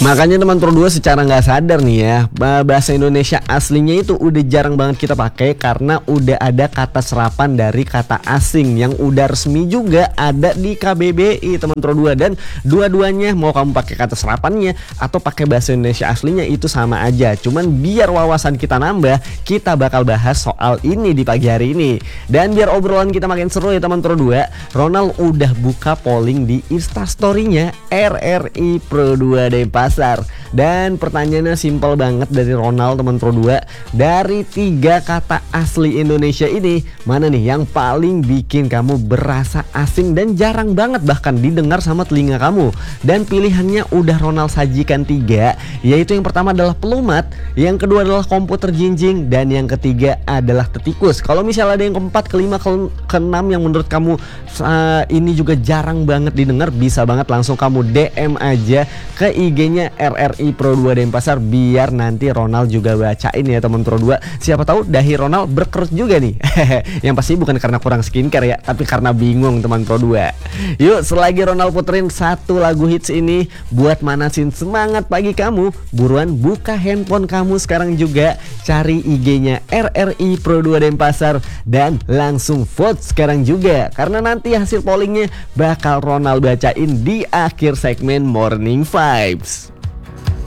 Makanya teman Pro 2 secara nggak sadar nih ya, bahasa Indonesia aslinya itu udah jarang banget kita pakai karena udah ada kata serapan dari kata asing yang udah resmi juga ada di KBBI teman Pro 2. Dan dua-duanya mau kamu pakai kata serapannya atau pakai bahasa Indonesia aslinya itu sama aja. Cuman biar wawasan kita nambah, kita bakal bahas soal ini di pagi hari ini. Dan biar obrolan kita makin seru ya teman Pro 2, Ronald udah buka polling di Instastory-nya RRI Pro 2 Denpasar. Dan pertanyaannya simpel banget dari Ronald teman Pro 2. Dari 3 kata asli Indonesia ini, mana nih yang paling bikin kamu berasa asing dan jarang banget bahkan didengar sama telinga kamu? Dan pilihannya udah Ronald sajikan 3, yaitu yang pertama adalah pelumat, yang kedua adalah komputer jinjing, dan yang ketiga adalah tetikus. Kalau misalnya ada yang keempat, kelima, keenam yang menurut kamu ini juga jarang banget didengar, bisa banget langsung kamu DM aja ke IG-nya RRI Pro 2 Denpasar biar nanti Ronald juga bacain ya teman Pro 2. Siapa tahu dahi Ronald berkerut juga nih. Yang pasti bukan karena kurang skincare ya, tapi karena bingung teman Pro 2. Yuk, selagi Ronald puterin satu lagu hits ini buat manasin semangat pagi kamu, buruan buka handphone kamu sekarang juga, cari IG-nya RRI Pro 2 Denpasar dan langsung vote sekarang juga, karena nanti hasil pollingnya bakal Ronald bacain di akhir segmen Morning Vibes.